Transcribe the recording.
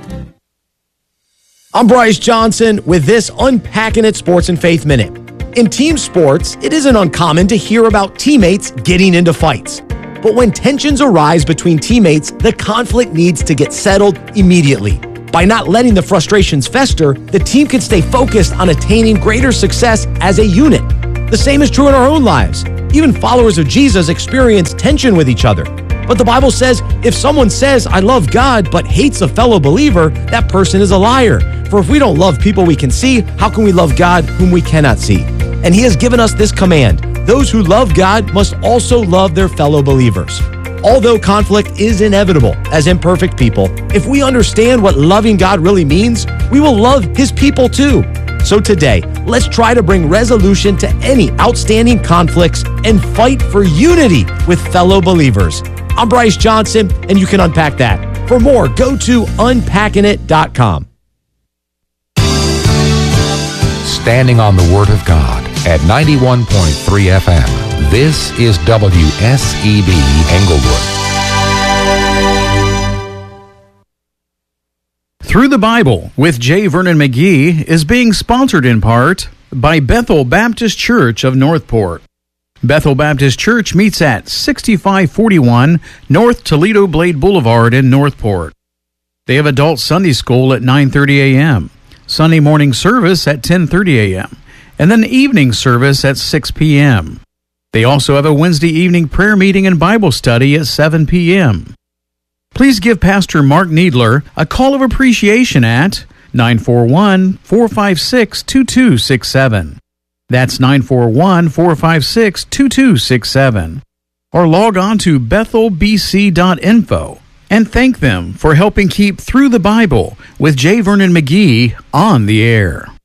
I'm Bryce Johnson with this Unpacking It Sports and Faith Minute. In team sports, it isn't uncommon to hear about teammates getting into fights. But when tensions arise between teammates, the conflict needs to get settled immediately. By not letting the frustrations fester, the team can stay focused on attaining greater success as a unit. The same is true in our own lives. Even followers of Jesus experience tension with each other. But the Bible says, if someone says, I love God, but hates a fellow believer, that person is a liar. For if we don't love people we can see, how can we love God whom we cannot see? And he has given us this command. Those who love God must also love their fellow believers. Although conflict is inevitable as imperfect people, if we understand what loving God really means, we will love his people too. So today, let's try to bring resolution to any outstanding conflicts and fight for unity with fellow believers. I'm Bryce Johnson, and you can unpack that. For more, go to unpackingit.com. Standing on the Word of God at 91.3 FM. This is WSEB Englewood. Through the Bible with J. Vernon McGee is being sponsored in part by Bethel Baptist Church of Northport. Bethel Baptist Church meets at 6541 North Toledo Blade Boulevard in Northport. They have adult Sunday school at 9:30 a.m., Sunday morning service at 10:30 a.m., and then evening service at 6 p.m. They also have a Wednesday evening prayer meeting and Bible study at 7 p.m. Please give Pastor Mark Needler a call of appreciation at 941-456-2267. That's 941-456-2267. Or log on to bethelbc.info and thank them for helping keep Through the Bible with J. Vernon McGee on the air.